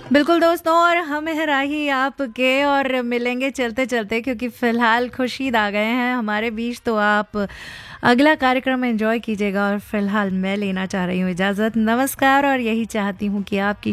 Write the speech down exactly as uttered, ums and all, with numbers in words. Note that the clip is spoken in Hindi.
बिल्कुल दोस्तों, और हम हैं राही आपके और मिलेंगे चलते चलते, क्योंकि फ़िलहाल खुर्शीद आ गए हैं हमारे बीच। तो आप अगला कार्यक्रम एंजॉय कीजिएगा और फ़िलहाल मैं लेना चाह रही हूँ इजाज़त। नमस्कार, और यही चाहती हूँ कि आपकी